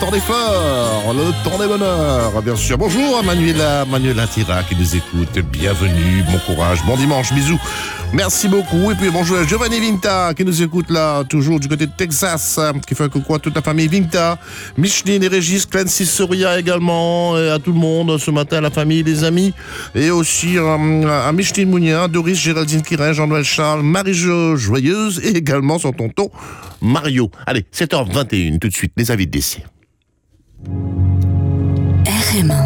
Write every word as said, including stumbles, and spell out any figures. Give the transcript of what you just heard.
temps des fleurs, le temps des bonheurs, bien sûr. Bonjour à Manuela, Manuela Tira qui nous écoute. Bienvenue, bon courage, bon dimanche, bisous. Merci beaucoup. Et puis bonjour à Giovanni Vinta qui nous écoute là, toujours du côté de Texas, qui fait un coucou à toute la famille Vinta, Micheline et Régis, Clancy Soria également, et à tout le monde ce matin, la famille, les amis, et aussi euh, à Micheline Mounier, Doris, Géraldine Quirin, Jean-Noël Charles, Marie-Jo Joyeuse et également son tonton Mario. Allez, sept heures vingt et une, tout de suite, les avis de décès. R M un